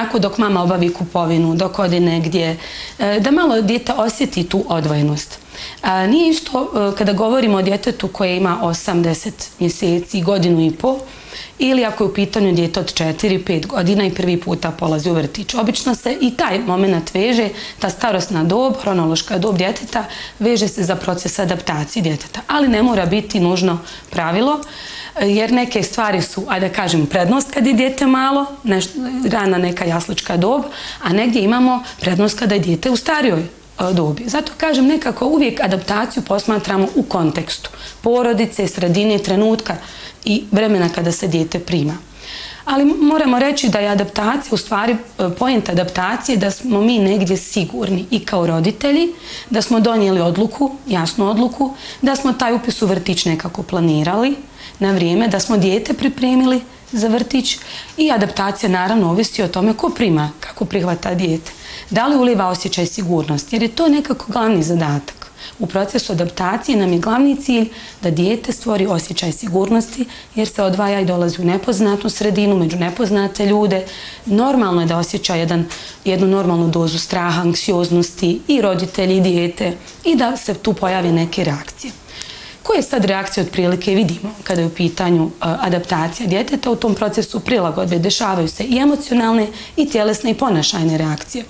onako dok mama obavi kupovinu, dok ode negdje, da malo dijete osjeti tu odvojenost. Nije isto kada govorimo o djetetu koje ima 8-10 mjeseci, godinu i pol, ili ako je u pitanju dijete od 4-5 godina i prvi puta polazi u vrtić. Obično se i taj moment veže, ta starosna dob, hronološka dob djeteta, veže se za proces adaptacije djeteta. Ali ne mora biti nužno pravilo, jer neke stvari su, ajde da kažem, prednost kad je dijete malo, rana neka jaslička dob, a negdje imamo prednost kada je dijete u starijoj dobi. Zato kažem, nekako uvijek adaptaciju posmatramo u kontekstu porodice, sredine, trenutka i vremena kada se dijete prima. Ali moramo reći da je adaptacija, u stvari poenta adaptacije, da smo mi negdje sigurni i kao roditelji, da smo donijeli odluku, jasnu odluku, da smo taj upis u vrtić nekako planirali na vrijeme, da smo dijete pripremili za vrtić i adaptacija naravno ovisi o tome ko prima, kako prihvata dijete. Da li uliva osjećaj sigurnosti, jer je to nekako glavni zadatak. U procesu adaptacije nam je glavni cilj da dijete stvori osjećaj sigurnosti, jer se odvaja i dolazi u nepoznatu sredinu, među nepoznate ljude. Normalno je da osjeća jednu normalnu dozu straha, anksioznosti i roditelji i dijete i da se tu pojave neke reakcije. Koje sad reakcije otprilike vidimo kada je u pitanju adaptacija djeteta? U tom procesu prilagodbe dešavaju se i emocionalne i tjelesne i ponašajne reakcije.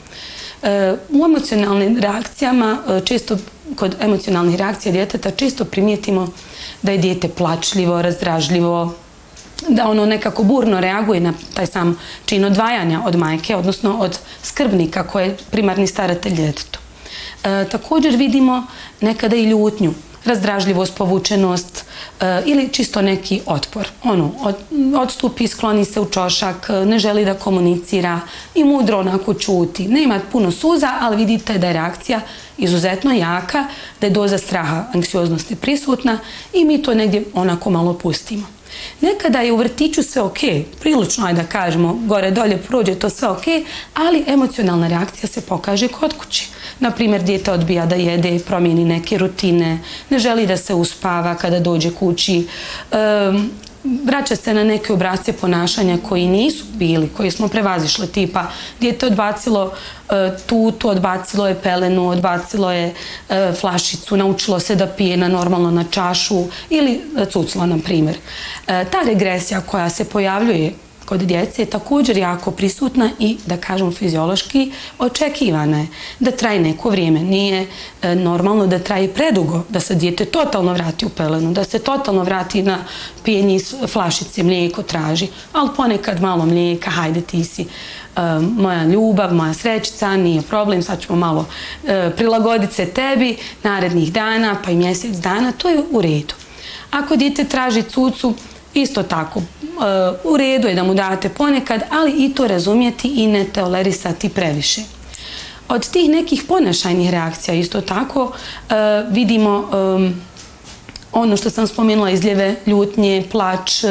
U emocionalnim reakcijama, često kod emocionalnih reakcija djeteta često primijetimo da je dijete plačljivo, razdražljivo, da ono nekako burno reaguje na taj sam čin odvajanja od majke, odnosno od skrbnika koji je primarni staratelj djetetu. Također vidimo nekada i ljutnju, razdražljivost, povučenost ili čisto neki otpor. Odstupi, skloni se u ćošak, ne želi da komunicira i mudro onako ćuti. Nema puno suza, ali vidite da je reakcija izuzetno jaka, da je doza straha, anksioznosti prisutna i mi to negdje onako malo pustimo. Nekada je u vrtiću sve ok, prilično je da kažemo, gore dolje prođe to sve ok, ali emocionalna reakcija se pokaže kod kuće. Naprimjer, dijete odbija da jede, promijeni neke rutine, ne želi da se uspava kada dođe kući, vraća se na neke obrasce ponašanja koji nisu bili, koji smo prevazišli, tipa dijete odbacilo tutu, odbacilo je pelenu, odbacilo je flašicu, naučilo se da pije normalno na čašu ili cuclo, na primjer. Ta regresija koja se pojavljuje kod djece je također jako prisutna i, da kažemo fiziološki, očekivana je da traje neko vrijeme. Nije normalno da traje predugo, da se dijete totalno vrati u pelenu, da se totalno vrati na pijenje iz flašice, mlijeko traži, ali ponekad malo mlijeka, hajde ti si moja ljubav, moja srećica, nije problem, sad ćemo malo prilagoditi se tebi narednih dana, pa i mjesec dana, to je u redu. Ako dijete traži cucu, isto tako, u redu je da mu date ponekad, ali i to razumjeti i ne tolerisati previše. Od tih nekih ponašajnih reakcija isto tako vidimo ono što sam spomenula, izljeve, ljutnje, plač,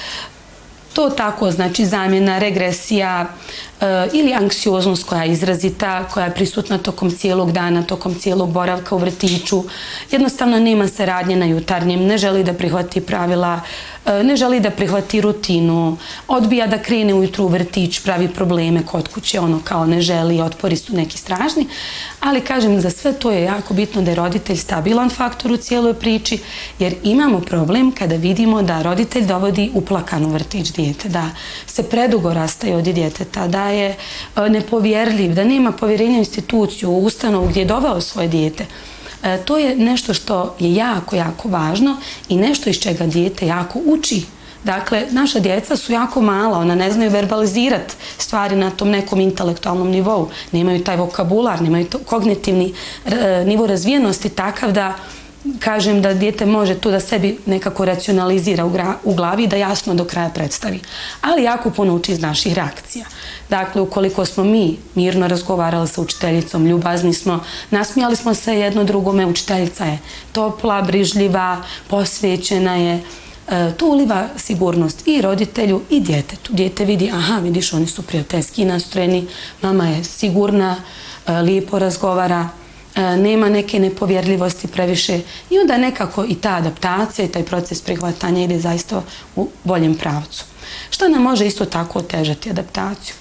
to tako znači zamjena, regresija ili anksioznost koja je izrazita, koja je prisutna tokom cijelog dana, tokom cijelog boravka u vrtiću. Jednostavno nema saradnje na jutarnjem, ne želi da prihvati pravila, ne želi da prihvati rutinu, odbija da krene ujutru u vrtić, pravi probleme kod kuće, ono kao ne želi, otpori su neki strašni. Ali kažem, za sve to je jako bitno da je roditelj stabilan faktor u cijeloj priči, jer imamo problem kada vidimo da roditelj dovodi uplakan u vrtić dijete, da se predugo rastaje od djeteta, da je nepovjerljiv, da nema povjerenja u instituciju, u ustanovu gdje je doveo svoje dijete. To je nešto što je jako, jako važno i nešto iz čega dijete jako uči. Dakle, naša djeca su jako mala, ona ne znaju verbalizirati stvari na tom nekom intelektualnom nivou. Nemaju taj vokabular, nemaju kognitivni nivo razvijenosti takav da kažem da dijete može to da sebi nekako racionalizira u glavi i da jasno do kraja predstavi. Ali jako puno uči iz naših reakcija. Dakle, ukoliko smo mi mirno razgovarali sa učiteljicom, ljubazni smo, nasmijali smo se jedno drugome, učiteljica je topla, brižljiva, posvećena je, to uliva sigurnost i roditelju i djetetu. Dijete vidi, aha, vidiš, oni su prijateljski nastrojeni, mama je sigurna, lijepo razgovara, nema neke nepovjerljivosti previše i onda nekako i ta adaptacija i taj proces prihvatanja ide zaista u boljem pravcu. Što nam može isto tako otežati adaptaciju?